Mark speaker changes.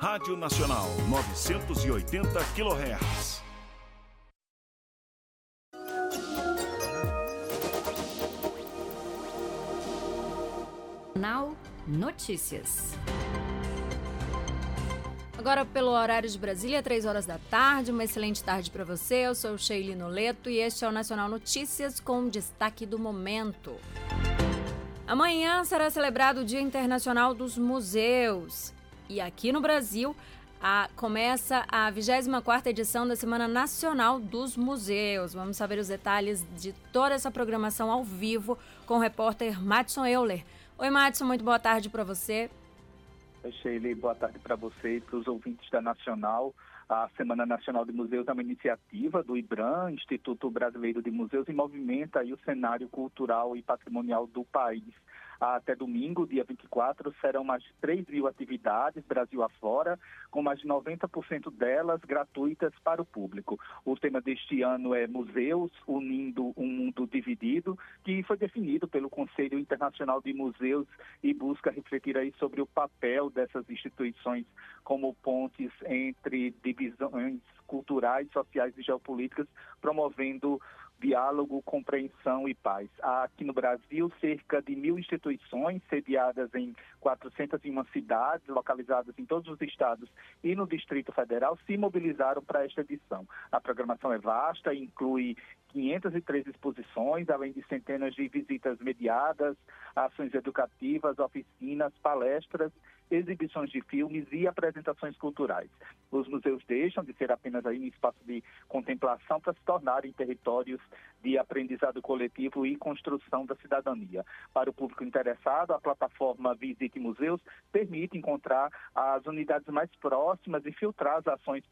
Speaker 1: Rádio Nacional 980 kHz.
Speaker 2: Jornal Notícias. Agora pelo horário de Brasília, 3 horas da tarde, uma excelente tarde para você. Eu sou Sheili Noleto e este é o Nacional Notícias com destaque do momento. Amanhã será celebrado o Dia Internacional dos Museus. E aqui no Brasil, começa a 24ª edição da Semana Nacional dos Museus. Vamos saber os detalhes de toda essa programação ao vivo com o repórter Madison Euler. Oi, Madison, muito boa tarde para você.
Speaker 3: Oi, Sheili, boa tarde para você e para os ouvintes da Nacional. A Semana Nacional de Museus é uma iniciativa do IBRAM, Instituto Brasileiro de Museus, e movimenta aí o cenário cultural e patrimonial do país. Até domingo, dia 24, serão mais de 3.000 atividades, Brasil afora, com mais de 90% delas gratuitas para o público. O tema deste ano é Museus, unindo um mundo dividido, que foi definido pelo Conselho Internacional de Museus e busca refletir aí sobre o papel dessas instituições como pontes entre divisões culturais, sociais e geopolíticas, promovendo diálogo, compreensão e paz. Há aqui no Brasil cerca de 1.000 instituições sediadas em 401 cidades, localizadas em todos os estados e no Distrito Federal, se mobilizaram para esta edição. A programação é vasta, inclui 503 exposições, além de centenas de visitas mediadas, ações educativas, oficinas, palestras, exibições de filmes e apresentações culturais. Os museus deixam de ser apenas aí um espaço de contemplação para se tornarem territórios de aprendizado coletivo e construção da cidadania. Para o público interessado, a plataforma Visite Museus permite encontrar as unidades mais próximas e filtrar as ações